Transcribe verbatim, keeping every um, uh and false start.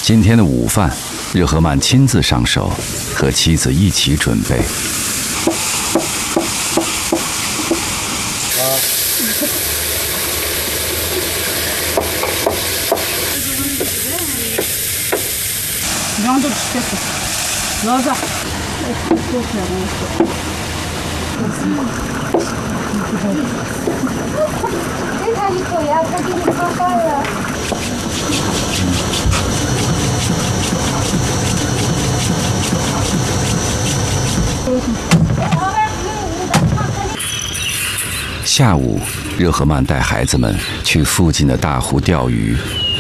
今天的午饭，热合曼亲自上手，和妻子一起准备。 양도 죽겠어. 넣어서. 下午，热合曼带孩子们去附近的大湖钓鱼。